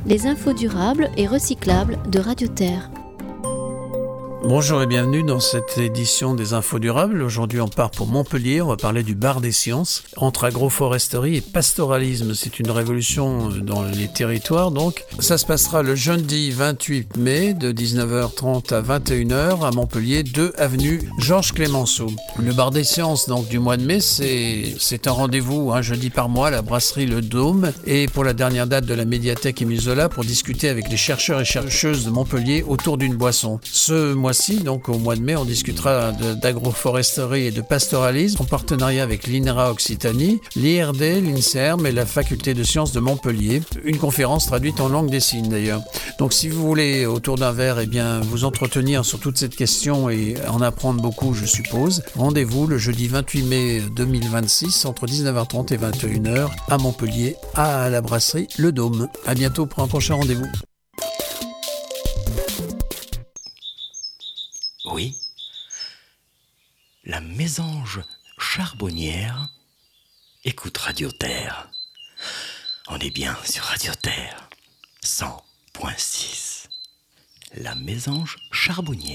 les infos durables et recyclables de Radio Terre. Bonjour et bienvenue dans cette édition des Infos Durables. Aujourd'hui, on part pour Montpellier. On va parler du bar des sciences. Entre agroforesterie et pastoralisme, c'est une révolution dans les territoires. Donc, ça se passera le jeudi 28 mai de 19h30 à 21h à Montpellier, 2 avenue Georges Clemenceau. Le bar des sciences donc du mois de mai, c'est un rendez-vous un jeudi par mois à la brasserie Le Dôme et pour la dernière date de la médiathèque Émile Zola pour discuter avec les chercheurs et chercheuses de Montpellier autour d'une boisson. Ce mois-ci, donc au mois de mai, on discutera d'agroforesterie et de pastoralisme en partenariat avec l'INRA Occitanie, l'IRD, l'INSERM et la faculté de sciences de Montpellier. Une conférence traduite en langue des signes d'ailleurs. Donc si vous voulez autour d'un verre vous entretenir sur toute cette question et en apprendre beaucoup, je suppose, rendez-vous le jeudi 28 mai 2026 entre 19h30 et 21h à Montpellier à la brasserie Le Dôme. À bientôt pour un prochain rendez-vous. Oui, la mésange charbonnière écoute Radio Terre. On est bien sur Radio Terre 100.6. La mésange charbonnière.